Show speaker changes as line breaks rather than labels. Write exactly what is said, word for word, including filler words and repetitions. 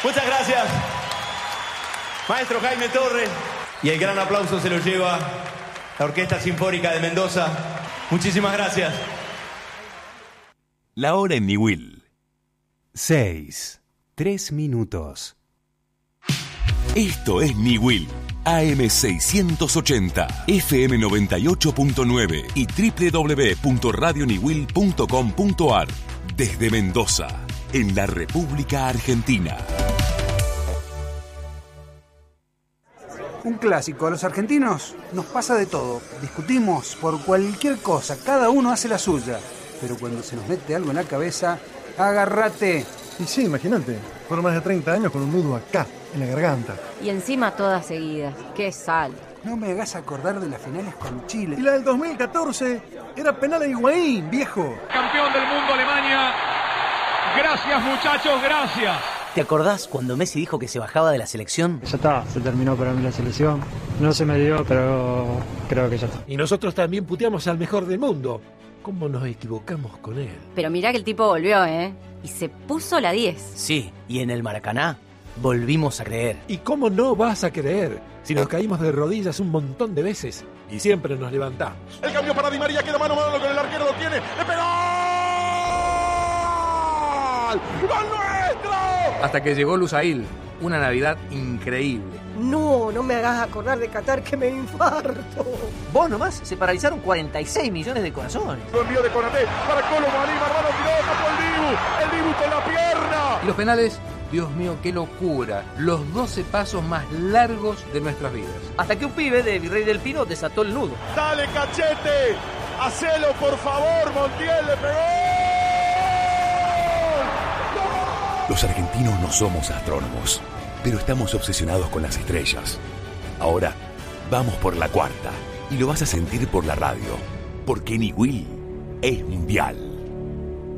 Muchas gracias, maestro Jaime Torres. Y el gran aplauso se lo lleva la Orquesta Sinfónica de Mendoza. Muchísimas gracias.
La hora en Niwil.
Seis, tres minutos.
Esto es Niwil, A M seiscientos ochenta, F M noventa y ocho punto nueve y doble u doble u doble u punto radio niwil punto com punto a r. Desde Mendoza, en la República Argentina.
Un clásico. A los argentinos nos pasa de todo. Discutimos por cualquier cosa. Cada uno hace la suya. Pero cuando se nos mete algo en la cabeza, agárrate.
Y sí, imagínate. Fueron más de treinta años con un nudo acá, en la garganta.
Y encima todas seguidas. ¡Qué sal!
No me hagas acordar de las finales con Chile.
Y la del dos mil catorce era penal a Higuaín, viejo.
Campeón del mundo Alemania. Gracias, muchachos, gracias.
¿Te acordás cuando Messi dijo que se bajaba de la selección?
Ya está, se terminó para mí la selección. No se me dio, pero creo que ya está.
Y nosotros también puteamos al mejor del mundo. ¿Cómo nos equivocamos con él?
Pero mirá que el tipo volvió, ¿eh? Y se puso la diez.
Sí, y en el Maracaná volvimos a creer.
¿Y cómo no vas a creer? Si nos caímos de rodillas un montón de veces y siempre nos levantamos.
El cambio para Di María, queda mano a mano con el arquero, lo tiene. ¡Le pegó! ¡Gol nuestro!
Hasta que llegó Lusail, una Navidad increíble.
No, no me hagas acordar de Qatar, que me infarto.
Vos nomás, se paralizaron cuarenta y seis millones de corazones.
Lo envió de Konaté para Colo Marí, Marrano tiró, tapó el Dibu, el Dibu con la pierna.
Y los penales, Dios mío, qué locura. Los doce pasos más largos de nuestras vidas.
Hasta que un pibe de Virrey del Pino desató el nudo.
Dale, Cachete, hacelo por favor, Montiel, le pegó.
Los argentinos no somos astrónomos, pero estamos obsesionados con las estrellas. Ahora, vamos por la cuarta, y lo vas a sentir por la radio, porque Niwil es mundial.